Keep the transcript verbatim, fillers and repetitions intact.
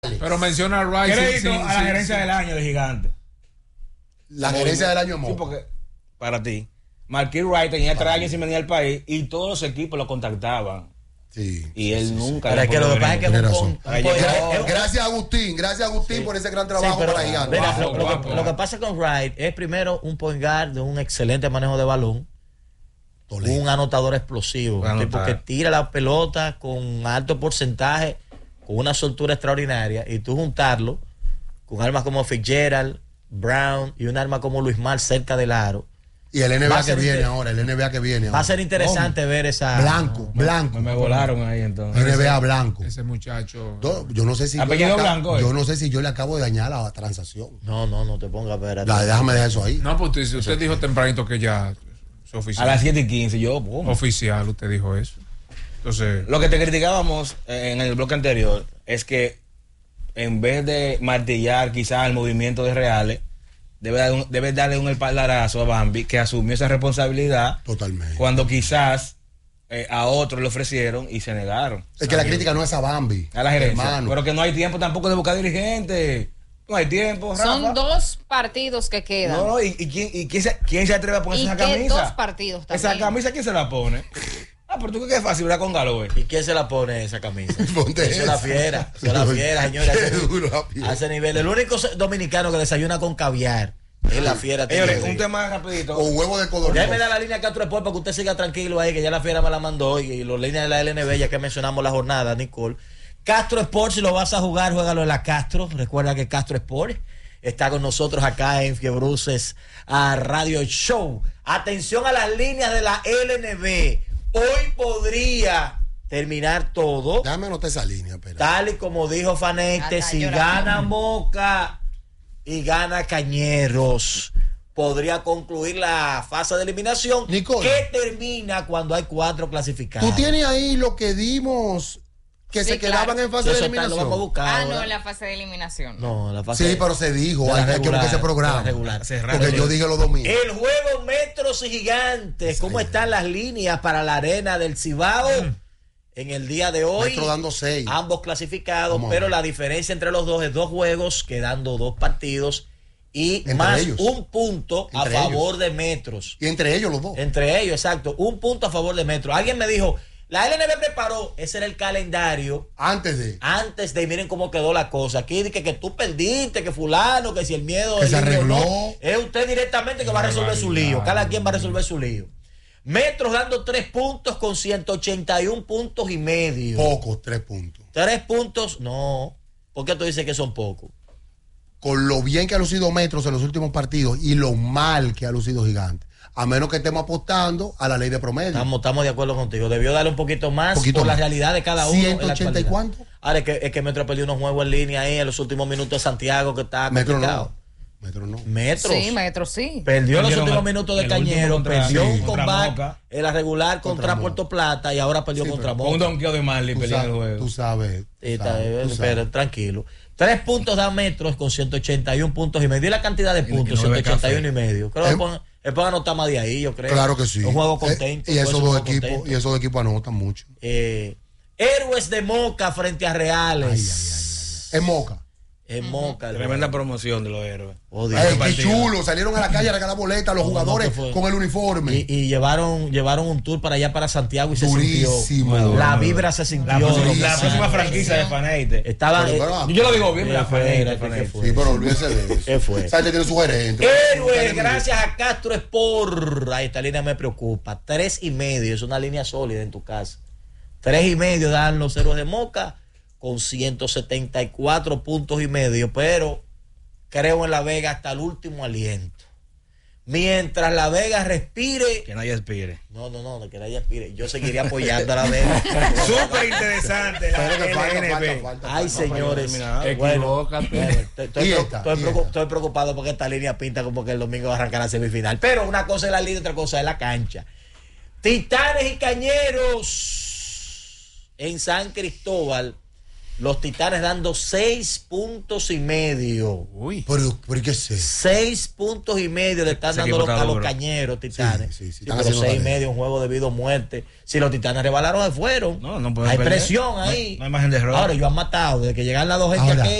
Pero menciona a Wright. Crédito sí, a la sí, gerencia sí. del año de Gigante. La gerencia del año es Moca. Sí, porque para ti, Marquis Wright tenía tres años sin venir al país y todos los equipos lo contactaban. Sí. Y él sí, nunca. Pero es que lo que pasa es que es un Tienes pon- razón. un pon- Gra- es un- Gracias a Agustín, gracias a Agustín Sí. por ese gran Sí, trabajo pero, para Gigante. mira, Guapo, lo, lo guapo, que, lo que pasa con Wright es primero un point guard de un excelente manejo de balón, Toledo. un anotador explosivo, un tipo Anotar. que tira la pelota con alto porcentaje, con una soltura extraordinaria, y tú juntarlo con armas como Fitzgerald, Brown y un arma como Luis Mar cerca del aro. Y el N B Va A a que ser viene inter- ahora, el N B A que viene Va a ahora. ser interesante ver esa... Blanco, blanco. Me, me volaron ahí entonces. N B A blanco. Ese muchacho. Do- Yo no sé si yo Apellido le acabo- blanco, ¿eh? yo no sé si yo le acabo de dañar la transacción. No, no, no te pongas a ver. La, déjame dejar eso ahí. No, pues usted, usted dijo tempranito que ya es A oficial. las siete y quince, yo, boom. Oficial, usted dijo eso. Entonces, Lo que te criticábamos eh, en el bloque anterior es que en vez de martillar quizás el movimiento de Reales, debe, dar un- debe darle un espaldarazo a Bambi, que asumió esa responsabilidad Totalmente. cuando quizás eh, a otros le ofrecieron y se negaron. Es que la crítica no es a Bambi. A la gerencia. hermano. Pero que no hay tiempo tampoco de buscar dirigentes. No hay tiempo, Rafa. Son dos partidos que quedan. No, no, y, y quién, y quién, se, quién se atreve a ponerse ¿Y esa qué camisa? dos partidos también? Esa camisa, ¿quién se la pone? Ah, pero tú crees que es fácil, ¿verdad? Con Galo, ¿Y quién se la pone esa camisa? Ponte Eso es la esa. fiera. Eso es la fiera, señores. Qué A ese- duro la fiera. A ese nivel. El único se- dominicano que desayuna con caviar es la fiera. Señores, tío. un tema rapidito. O huevo de codorniz. Ya me da la línea Castro Sport para que usted siga tranquilo ahí, que ya la fiera me la mandó y, y los líneas de la L N B, ya que mencionamos la jornada, Nicole. Castro Sport, si lo vas a jugar, juégalo en la Castro. Recuerda que Castro Sport está con nosotros acá en Fiebruces a Radio Show. Atención a las líneas de la L N B. Hoy podría terminar todo Déjame anotar esa línea, espera. tal y como dijo Fanete. Anda, Si llora. gana Moca y gana Cañeros, podría concluir la fase de eliminación, Nicole. que termina cuando hay cuatro clasificados. Tú tienes ahí lo que dimos que Sí, se quedaban claro. en fase de Eso está- lo vamos a eliminación. buscar Ah, ahora. no, en la fase de eliminación. No, la fase Sí, pero se dijo, de la hay, hay que regular, buscar ese de la programa. regular. Porque yo dije los domingos. El juego Metros y Gigantes. ¿Cómo Ahí. están las líneas para la arena del Cibao? En el día de hoy, Metro dando seis. ambos clasificados, Vamos a pero ver. la diferencia entre los dos es dos juegos, quedando dos partidos y Entre más ellos. un punto Entre a favor de Metros. Y entre ellos los dos. Entre ellos, exacto, un punto a favor de Metros. Alguien me dijo, la L N B preparó, ese era el calendario Antes de. antes de, miren cómo quedó la cosa. Aquí que, que tú perdiste, que fulano, que si el miedo Que el se lío arregló. no. Es usted directamente que va a resolver su lío. Cada quien va a resolver su lío. Metros dando tres puntos con ciento ochenta y un puntos y medio. Pocos, tres puntos. Tres puntos, no. ¿Por qué tú dices que son pocos? Con lo bien que ha lucido Metros en los últimos partidos y lo mal que ha lucido Gigante. A menos que estemos apostando a la ley de promedio. Estamos, estamos de acuerdo contigo. Debió darle un poquito más Poquito por la más. realidad de cada uno. en la ¿ciento ochenta y actualidad. cuánto? Ahora es que, es que Metro perdió unos juegos en línea ahí en los últimos minutos de Santiago, que está Metro complicado. no. Metro no. Metros. Sí, maestro, sí. Perdió los Perdieron últimos el- minutos de el último Cañero, contra- perdió sí, un contra comeback Moca. en la regular contra, Contra Moca. Puerto Plata y ahora perdió Sí, contra pero- Un Moca. donqueo de Marley Tú peleando el sabes, juego. tú sabes. Sí, tú está, sabes, eh, tú pero sabes. tranquilo. Tres puntos da Metros con ciento ochenta y un puntos y medio. Y la cantidad de que puntos, no bebe ciento ochenta y uno y café. medio. Creo Eh, que pueden- es para anotar más de ahí, yo creo. Claro que sí. Un juego Eh, contento. y puede esos ser un dos juego equipos, contento. y esos dos equipos anotan mucho. Eh, Héroes de Moca frente a Reales. Ay, ay, ay, ay. Es Moca. En Moca. Tremenda promoción de los héroes. Oh, Dios. Ey, qué partido. chulo. Salieron a la calle a regalar boletas los No, no, jugadores ¿qué fue? con el uniforme. Y, y llevaron, llevaron un tour para allá, para Santiago, y se Durísimo. sintió. La vibra se sintió. La, próxima- loco. la próxima franquicia de Faneite. Estaba. Pero, eh, pero, Yo lo digo bien, ¿Qué la fue? Faneite. ¿Qué Faneite. fue? Sí, pero olvídese de eso. ¿Qué fue? Sánchez tiene su gerente. Héroes, gracias a Castro Sport. Ahí esta línea me preocupa. Tres y medio, es una línea sólida en tu casa. Tres y medio dan los héroes de Moca con ciento setenta y cuatro puntos y medio, pero creo en La Vega hasta el último aliento. Mientras La Vega respire. Que nadie aspire. No, no, no, que nadie aspire. Yo seguiría apoyando a La Vega. Súper interesante la Pero que falta, L N B. falta, falta, Ay, falta. señores. terminado. Bueno, Equivócate. bueno, estoy, estoy Y preocu- esta, estoy y preocu- esta. estoy preocupado porque esta línea pinta como que el domingo va a arrancar la semifinal. Pero una cosa es la línea, otra cosa es la cancha. Titanes y Cañeros en San Cristóbal. Los Titanes dando seis puntos y medio. Uy. Pero, pero ¿qué sé? Seis puntos y medio le están Ese dando equipo los, está a los duro. cañeros Titanes. Sí, sí, sí, Sí, están pero haciendo seis y talento. medio, un juego de vida o muerte. Si los Titanes rebalaron, se fueron. No, no pueden Hay perder. presión No- ahí. no hay margen de error. Ahora, ellos han matado desde que llegaron las dos gente Ahora, aquellas.